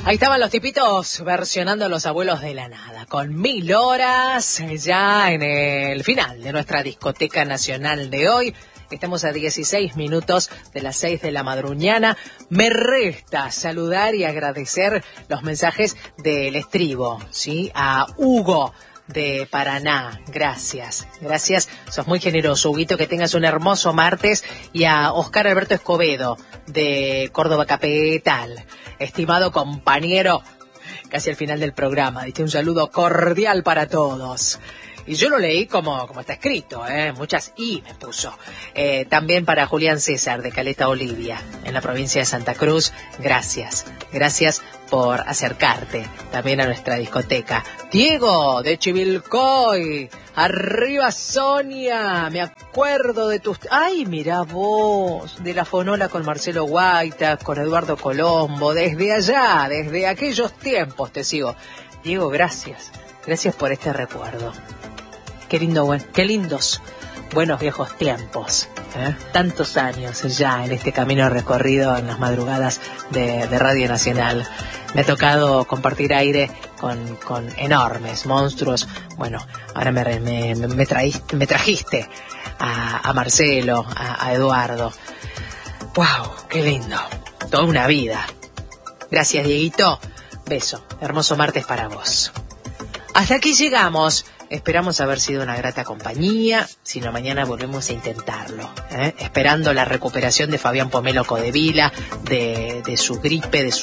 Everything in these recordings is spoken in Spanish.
Ahí estaban los tipitos versionando a Los Abuelos de la Nada, con 1000 horas ya en el final de nuestra discoteca nacional de hoy. Estamos a 16 minutos de las 6 de la madruñana. Me resta saludar y agradecer los mensajes del estribo, ¿sí? A Hugo de Paraná, gracias, sos muy generoso, Huguito, que tengas un hermoso martes, y a Oscar Alberto Escobedo de Córdoba Capital, estimado compañero, casi al final del programa, diste un saludo cordial para todos. Y yo lo leí como está escrito, muchas I me puso. También para Julián César de Caleta Olivia, en la provincia de Santa Cruz, gracias por acercarte también a nuestra discoteca. Diego de Chivilcoy, arriba Sonia, me acuerdo de tus... Ay, mirá vos, de la fonola con Marcelo Guaita, con Eduardo Colombo, desde allá, desde aquellos tiempos te sigo. Diego, gracias por este recuerdo. Qué lindos buenos viejos tiempos, tantos años ya en este camino recorrido en las madrugadas de Radio Nacional. Me ha tocado compartir aire con enormes monstruos. Bueno, ahora me trajiste a Marcelo, a Eduardo. ¡Wow! ¡Qué lindo! Toda una vida. Gracias, Dieguito. Beso. Hermoso martes para vos. Hasta aquí llegamos. Esperamos haber sido una grata compañía, si no mañana volvemos a intentarlo, esperando la recuperación de Fabián Pomelo Codevila, de su gripe, de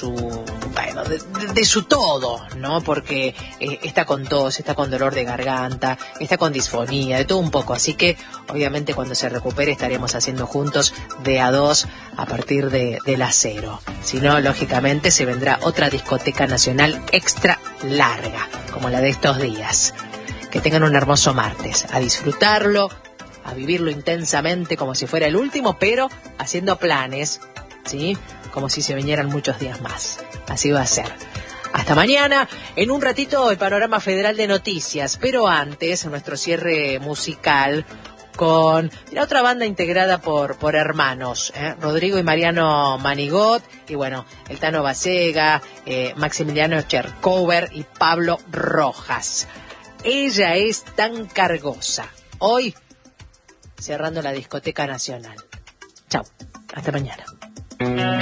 su todo, ¿no? Porque está con tos, está con dolor de garganta, está con disfonía, de todo un poco. Así que, obviamente, cuando se recupere estaremos haciendo juntos de a dos a partir de las 0. Si no, lógicamente, se vendrá otra discoteca nacional extra larga, como la de estos días. Que tengan un hermoso martes, a disfrutarlo, a vivirlo intensamente como si fuera el último, pero haciendo planes, ¿sí? Como si se vinieran muchos días más. Así va a ser. Hasta mañana, en un ratito el panorama federal de noticias, pero antes nuestro cierre musical con la otra banda integrada por hermanos, Rodrigo y Mariano Manigot, y bueno, el Tano Basega, Maximiliano Chercover y Pablo Rojas. Ella es tan cargosa. Hoy, cerrando la discoteca nacional. Chau, hasta mañana.